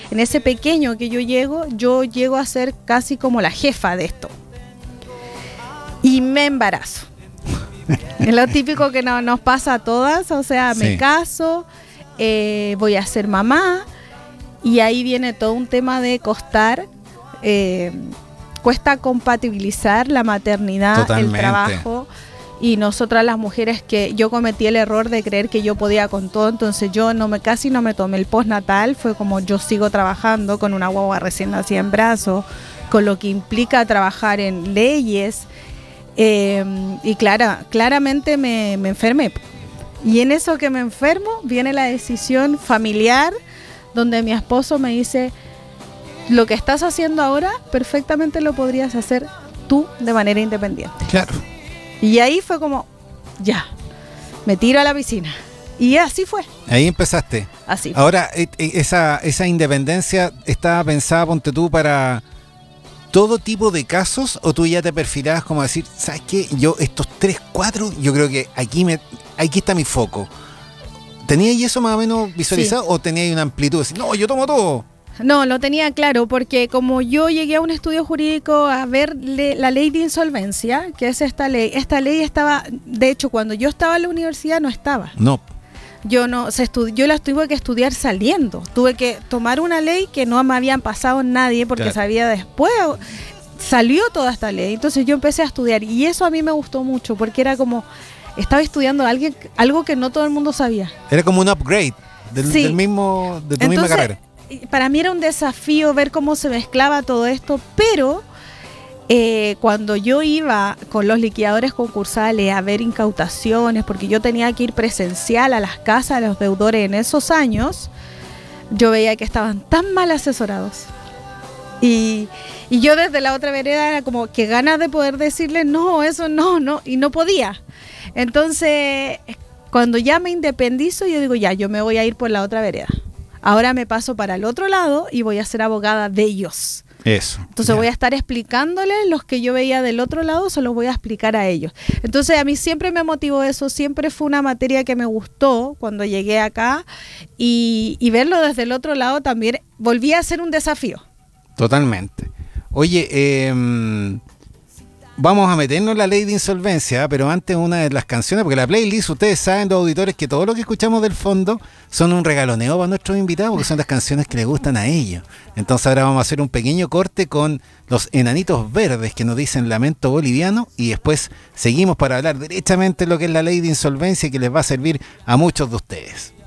en ese pequeño que yo llego a ser casi como la jefa de esto. Y me embarazo. Es lo típico que nos pasa a todas, o sea, Sí. me caso, voy a ser mamá, y ahí viene todo un tema de cuesta compatibilizar la maternidad, Totalmente. el trabajo, y nosotras las mujeres, que yo cometí el error de creer que yo podía con todo, entonces yo casi no me tomé el postnatal, fue como yo sigo trabajando con una guagua recién nacida en brazos, con lo que implica trabajar en leyes, y claramente me enfermé. Y en eso que me enfermo viene la decisión familiar, donde mi esposo me dice: lo que estás haciendo ahora perfectamente lo podrías hacer tú de manera independiente. Claro. Y ahí fue como, ya, me tiro a la piscina. Y así fue. Ahí empezaste. Así fue. Ahora, esa independencia estaba pensada, ponte tú, para todo tipo de casos, o tú ya te perfilabas como decir, ¿sabes qué? Yo estos 3, 4, yo creo que aquí está mi foco. ¿Tenías eso más o menos visualizado, o tenías una amplitud? Decir, no, yo tomo todo. No, lo tenía claro, porque como yo llegué a un estudio jurídico a ver la ley de insolvencia, que es esta ley estaba, de hecho, cuando yo estaba en la universidad no estaba. No. Yo la tuve que estudiar saliendo. Tuve que tomar una ley que no me habían pasado nadie, porque Claro. sabía después. Salió toda esta ley. Entonces yo empecé a estudiar. Y eso a mí me gustó mucho, porque era como, estaba estudiando algo que no todo el mundo sabía. Era como un upgrade de tu Sí. misma Entonces, carrera. para mí era un desafío ver cómo se mezclaba todo esto, pero cuando yo iba con los liquidadores concursales a ver incautaciones, porque yo tenía que ir presencial a las casas de los deudores en esos años, yo veía que estaban tan mal asesorados. Y yo desde la otra vereda era como que ganas de poder decirle no, eso no, y no podía. Entonces, cuando ya me independizo, yo digo, ya, yo me voy a ir por la otra vereda. Ahora me paso para el otro lado y voy a ser abogada de ellos. Eso. Entonces Ya. voy a estar explicándoles los que yo veía del otro lado, se los voy a explicar a ellos. Entonces a mí siempre me motivó eso, siempre fue una materia que me gustó cuando llegué acá, y verlo desde el otro lado también volvía a ser un desafío. Totalmente. Oye, vamos a meternos en la ley de insolvencia, pero antes una de las canciones, porque la playlist, ustedes saben, los auditores, que todo lo que escuchamos del fondo son un regaloneo para nuestros invitados, porque son las canciones que les gustan a ellos. Entonces ahora vamos a hacer un pequeño corte con los Enanitos Verdes, que nos dicen Lamento Boliviano, y después seguimos para hablar derechamente de lo que es la ley de insolvencia, que les va a servir a muchos de ustedes.